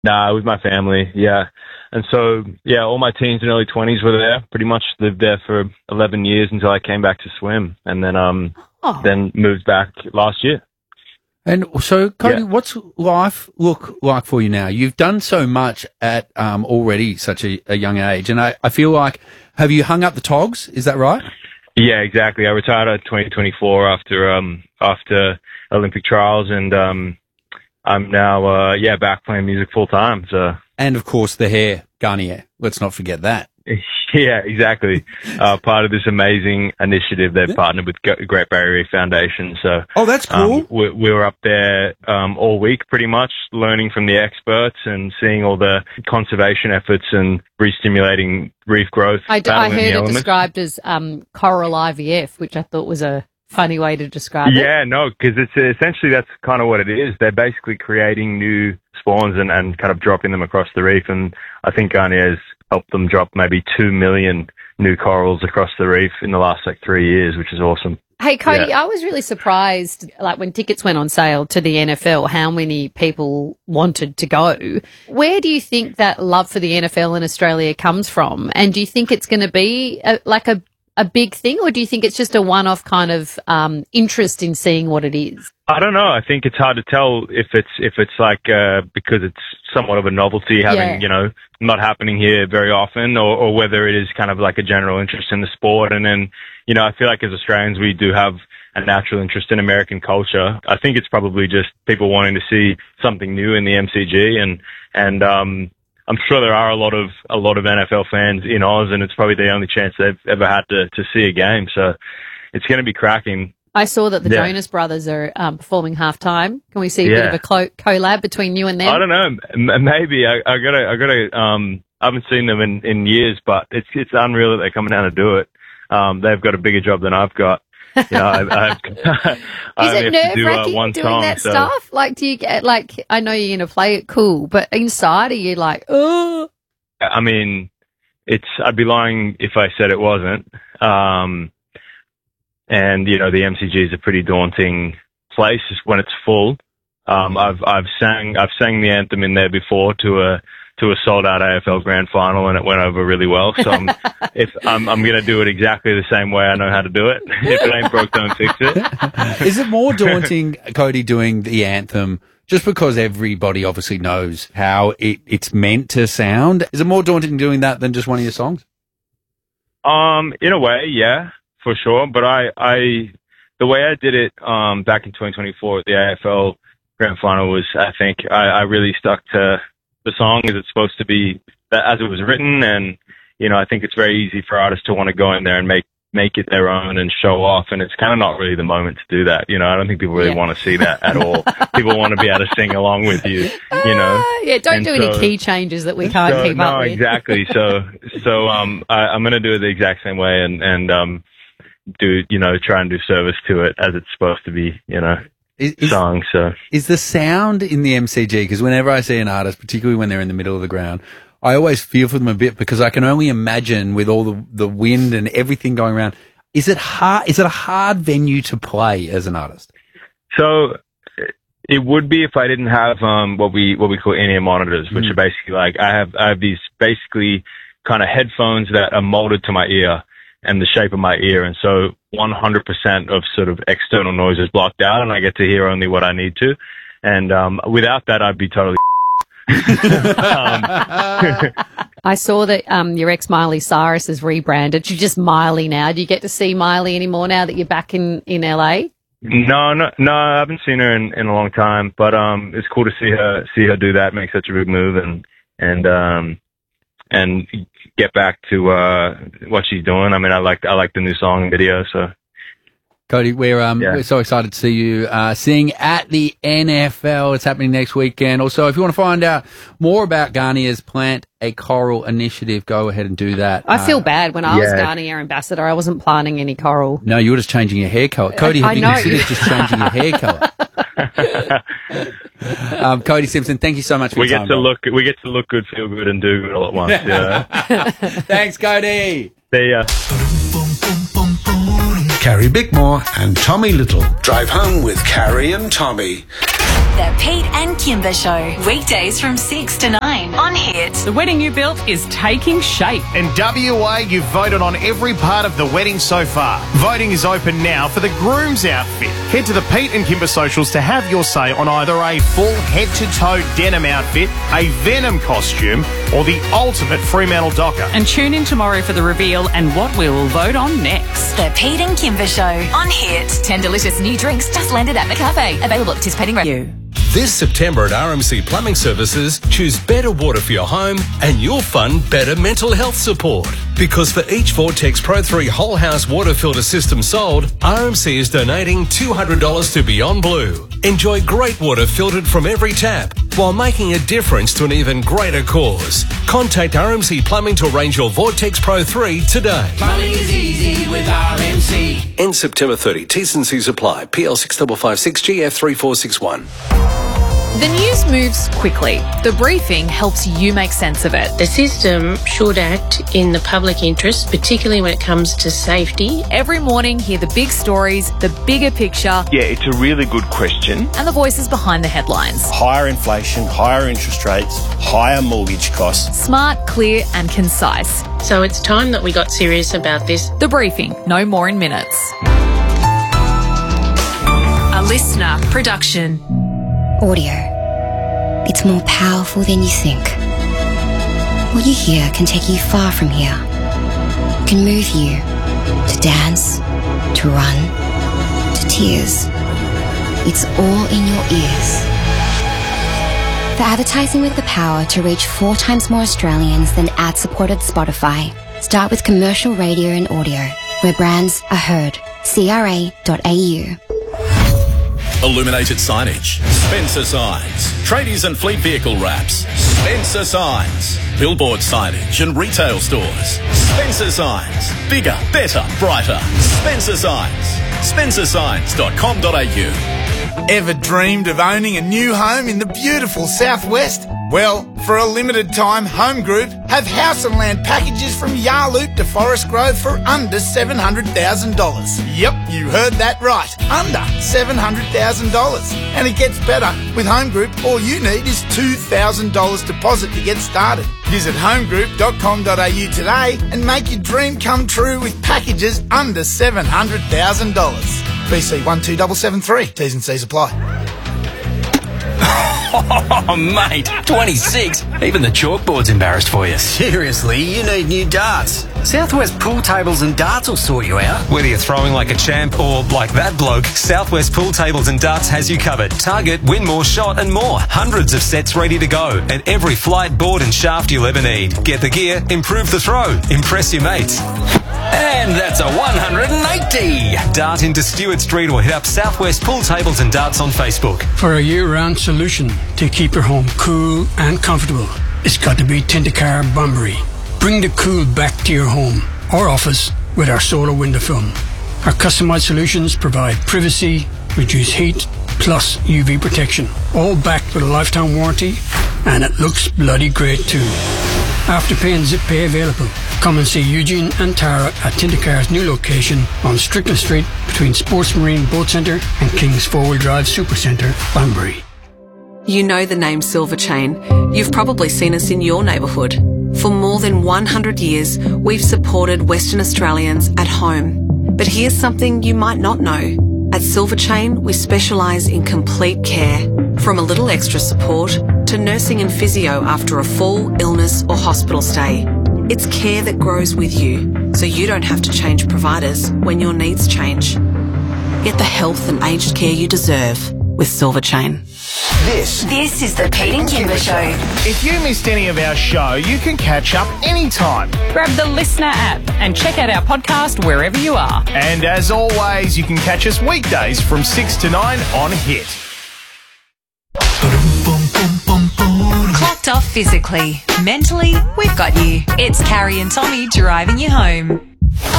Nah, with my family, yeah. And so, yeah, all my teens and early 20s were there. Pretty much lived there for 11 years until I came back to swim, and then moved back last year. And so, Cody, what's life look like for you now? You've done so much at already such a young age, and I feel like, have you hung up the togs? Is that right? Yeah, exactly. I retired in 2024 after Olympic trials, and I'm now back playing music full time. So, and of course the hair, Garnier. Let's not forget that. Yeah, exactly. Part of this amazing initiative, they've partnered with Great Barrier Reef Foundation. So, oh, that's cool. We were up there all week, pretty much, learning from the experts and seeing all the conservation efforts and re-stimulating reef growth. I heard it described as coral IVF, which I thought was a funny way to describe it. Yeah, no, because it's essentially that's kind of what it is. They're basically creating new spawns and kind of dropping them across the reef, and I think Garnier's helped them drop maybe 2 million new corals across the reef in the last 3 years, which is awesome. Hey, Cody, I was really surprised, like when tickets went on sale to the NFL, how many people wanted to go. Where do you think that love for the NFL in Australia comes from? And do you think it's going to be a big thing, or do you think it's just a one-off kind of interest in seeing what it is? I don't know. I think it's hard to tell if it's like because it's somewhat of a novelty having not happening here very often, or whether it is kind of like a general interest in the sport. And then I feel like as Australians we do have a natural interest in American culture. I think it's probably just people wanting to see something new in the MCG, and I'm sure there are a lot of NFL fans in Oz, and it's probably the only chance they've ever had to see a game. So it's going to be cracking. I saw that the Jonas Brothers are performing halftime. Can we see a bit of a collab between you and them? I don't know. Maybe I haven't seen them in years, but it's unreal that they're coming down to do it. They've got a bigger job than I've got. Is it nerve-wracking doing that stuff? Like, do you get, like, I know you're going to play it cool, but inside are you like, oh? I mean, I'd be lying if I said it wasn't. And, the MCG is a pretty daunting place when it's full. I've sang the anthem in there before to a sold out AFL grand final, and it went over really well. So I'm going to do it exactly the same way I know how to do it. If it ain't broke, don't fix it. Is it more daunting, Cody, doing the anthem just because everybody obviously knows how it's meant to sound? Is it more daunting doing that than just one of your songs? In a way, yeah, for sure. But the way I did it back in 2024 at the AFL grand final was, I think, I really stuck to the song as it's supposed to be, as it was written, and I think it's very easy for artists to want to go in there and make it their own and show off, and it's kind of not really the moment to do that. I don't think people really want to see that at all. People want to be able to sing along with you. Don't do any key changes that we can't keep up with. No, exactly. So I'm going to do it the exact same way and try and do service to it as it's supposed to be. Song. So is the sound in the MCG, because whenever I see an artist, particularly when they're in the middle of the ground, I always feel for them a bit, because I can only imagine with all the wind and everything going around. Is it a hard venue to play as an artist? So it would be if I didn't have what we call in-ear monitors, which are basically like I have these basically kind of headphones that are molded to my ear and the shape of my ear, and so 100% of sort of external noise is blocked out, and I get to hear only what I need to. And without that, I'd be totally. I saw that your ex Miley Cyrus is rebranded. You're just Miley now. Do you get to see Miley anymore now that you're back in LA? No, I haven't seen her in a long time, but it's cool to see her do that, make such a big move, and get back to what she's doing. I mean, I like the new song and video. So, Cody, we're so excited to see you sing at the NFL. It's happening next weekend. Also, if you want to find out more about Garnier's Plant a Coral initiative, go ahead and do that. I feel bad when I was Garnier ambassador. I wasn't planting any coral. No, you were just changing your hair color. Cody, have you considered just changing your hair color? Cody Simpson, thank you so much for your time. We get to look good, feel good, and do good all at once. Thanks, Cody. See ya. Carrie Bickmore and Tommy Little drive home with Carrie and Tommy. The Pete and Kimber Show. Weekdays from 6 to 9 on Hit. The wedding you built is taking shape. In WA, you've voted on every part of the wedding so far. Voting is open now for the groom's outfit. Head to the Pete and Kimber socials to have your say on either a full head-to-toe denim outfit, a Venom costume, or the ultimate Fremantle Docker. And tune in tomorrow for the reveal and what we will vote on next. The Pete and Kimber Show on Hit. 10 delicious new drinks just landed at McCafe. Available at participating restaurants. This September at RMC Plumbing Services, choose better water for your home and you'll fund better mental health support. Because for each Vortex Pro 3 whole house water filter system sold, RMC is donating $200 to Beyond Blue. Enjoy great water filtered from every tap while making a difference to an even greater cause. Contact RMC Plumbing to arrange your Vortex Pro 3 today. Plumbing is easy with RMC. End September 30. T's and C's apply. PL 6556 GF 3461. The news moves quickly. The briefing helps you make sense of it. The system should act in the public interest, particularly when it comes to safety. Every morning, hear the big stories, the bigger picture. Yeah, it's a really good question. And the voices behind the headlines. Higher inflation, higher interest rates, higher mortgage costs. Smart, clear and concise. So it's time that we got serious about this. The briefing, no more in minutes. A listener production. Audio. It's more powerful than you think. What you hear can take you far from here. It can move you to dance, to run, to tears. It's all in your ears. For advertising with the power to reach 4 times more Australians than ad-supported Spotify, start with commercial radio and audio, where brands are heard. CRA.au. Illuminated signage, Spencer Signs. Tradies and fleet vehicle wraps, Spencer Signs. Billboard signage and retail stores, Spencer Signs. Bigger, better, brighter, Spencer Signs. spencersigns.com.au. Ever dreamed of owning a new home in the beautiful southwest? Well, for a limited time, Home Group have house and land packages from Yarloop to Forest Grove for under $700,000. Yep, you heard that right. Under $700,000. And it gets better. With Home Group, all you need is $2,000 deposit to get started. Visit homegroup.com.au today and make your dream come true with packages under $700,000. BC 12773. T's and C's apply. Oh, mate, 26. Even the chalkboard's embarrassed for you. Seriously, you need new darts. Southwest Pool Tables and Darts will sort you out. Whether you're throwing like a champ or like that bloke, Southwest Pool Tables and Darts has you covered. Target, win more, shot and more. Hundreds of sets ready to go. And every flight, board and shaft you'll ever need. Get the gear, improve the throw, impress your mates. And that's a 180. Dart into Stewart Street or hit up Southwest Pool Tables and Darts on Facebook. For a year-round solution to keep your home cool and comfortable, it's got to be Tintacar Bunbury. Bring the cool back to your home or office with our solar window film. Our customized solutions provide privacy, reduce heat, plus UV protection, all backed with a lifetime warranty, and it looks bloody great too. Afterpay and ZipPay available. Come and see Eugene and Tara at Tintacar's new location on Strickland Street between Sports Marine Boat Centre and King's 4-Wheel Drive Supercentre, Bunbury. You know the name Silver Chain. You've probably seen us in your neighbourhood. For more than 100 years, we've supported Western Australians at home. But here's something you might not know. At Silver Chain, we specialise in complete care, from a little extra support to nursing and physio after a fall, illness or hospital stay. It's care that grows with you, so you don't have to change providers when your needs change. Get the health and aged care you deserve with Silver Chain. This is the Pete and Kimber Show. If you missed any of our show, you can catch up anytime. Grab the Listener app and check out our podcast wherever you are. And as always, you can catch us weekdays from 6 to 9 on Hit. Clocked off physically. Mentally, we've got you. It's Carrie and Tommy driving you home.